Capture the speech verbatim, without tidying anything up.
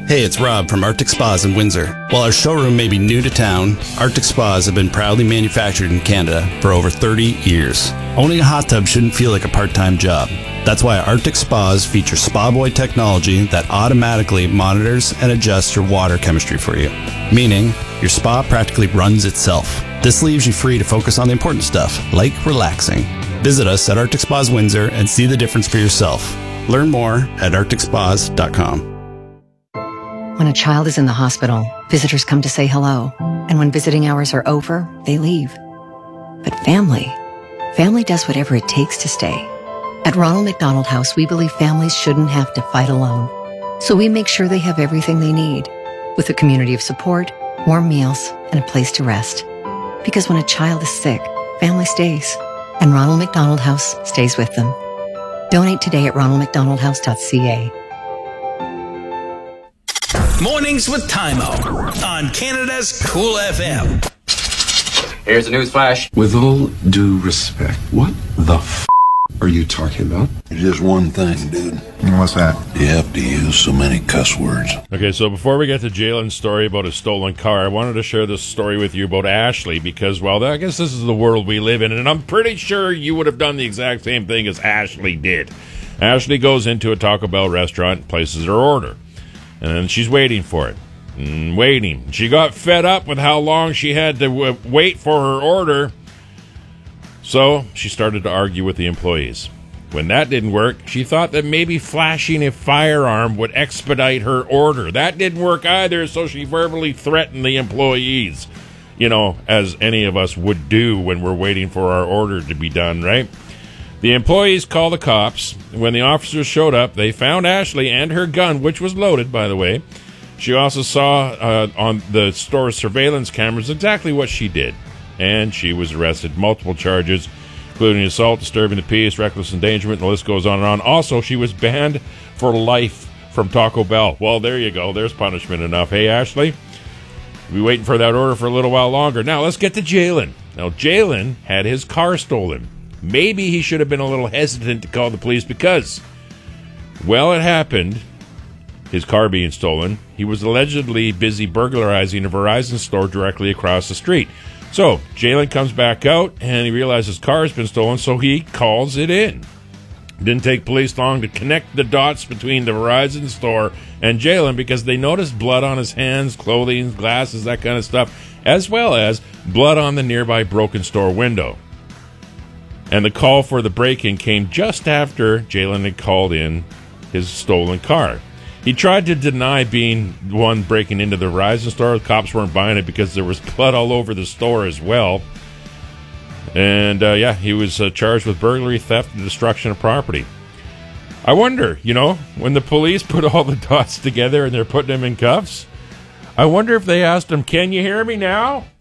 Hey, it's Rob from Arctic Spas in Windsor. While our showroom may be new to town, Arctic Spas have been proudly manufactured in Canada for over thirty years. Owning a hot tub shouldn't feel like a part-time job. That's why Arctic Spas feature Spa Boy technology that automatically monitors and adjusts your water chemistry for you, meaning your spa practically runs itself. This leaves you free to focus on the important stuff, like relaxing. Visit us at Arctic Spas Windsor and see the difference for yourself. Learn more at arctic spas dot com. When a child is in the hospital, visitors come to say hello. And when visiting hours are over, they leave. But family, family does whatever it takes to stay. At Ronald McDonald House, we believe families shouldn't have to fight alone. So we make sure they have everything they need, with a community of support, warm meals, and a place to rest. Because when a child is sick, family stays. And Ronald McDonald House stays with them. Donate today at ronald mcdonald house dot c a. Mornings with Timo on Canada's Cool F M. Here's a news flash. With all due respect, what the f*** are you talking about? Just one thing, dude. What's that? You have to use so many cuss words. Okay, so before we get to Jalen's story about a stolen car, I wanted to share this story with you about Ashley because, well, I guess this is the world we live in, and I'm pretty sure you would have done the exact same thing as Ashley did. Ashley goes into a Taco Bell restaurant and places her order. And then she's waiting for it. And waiting. She got fed up with how long she had to w- wait for her order. So she started to argue with the employees. When that didn't work, she thought that maybe flashing a firearm would expedite her order. That didn't work either, so she verbally threatened the employees. You know, as any of us would do when we're waiting for our order to be done, right? The employees called the cops. When the officers showed up, they found Ashley and her gun, which was loaded, by the way. She also saw uh, on the store's surveillance cameras exactly what she did. And she was arrested. Multiple charges, including assault, disturbing the peace, reckless endangerment, and the list goes on and on. Also, she was banned for life from Taco Bell. Well, there you go. There's punishment enough. Hey, Ashley, we'll be waiting for that order for a little while longer. Now, let's get to Jalen. Now, Jalen had his car stolen. Maybe he should have been a little hesitant to call the police because, well, it happened, his car being stolen. He was allegedly busy burglarizing a Verizon store directly across the street. So, Jalen comes back out, and he realizes his car has been stolen, so he calls it in. Didn't take police long to connect the dots between the Verizon store and Jalen because they noticed blood on his hands, clothing, glasses, that kind of stuff, as well as blood on the nearby broken store window. And the call for the break-in came just after Jalen had called in his stolen car. He tried to deny being the one breaking into the Verizon store. The cops weren't buying it because there was blood all over the store as well. And, uh, yeah, he was uh, charged with burglary, theft, and destruction of property. I wonder, you know, when the police put all the dots together and they're putting him in cuffs, I wonder if they asked him, "Can you hear me now?"